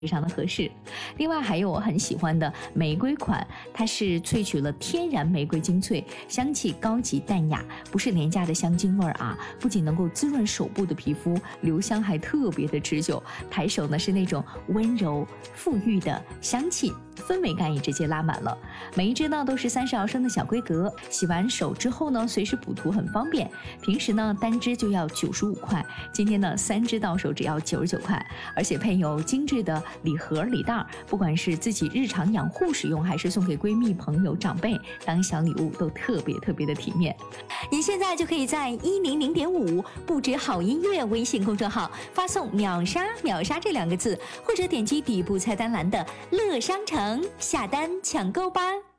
非常的合适。另外还有我很喜欢的玫瑰款，它是萃取了天然玫瑰精粹，香气高级淡雅，不是廉价的香精味啊，不仅能够滋润手部的皮肤，留香还特别的持久，抬手呢是那种温柔馥郁的香气，氛围感也直接拉满了。每一支呢都是30毫升的小规格，洗完手之后呢随时补涂很方便。平时呢单支就要95块，今天呢3支到手只要99块，而且配有精致的礼盒礼袋，不管是自己日常养护使用，还是送给闺蜜朋友长辈当小礼物，都特别的体面。 您现在就可以在100.5不止好音乐微信公众号发送秒杀这2个字，或者点击底部菜单栏的乐商城下单抢购吧。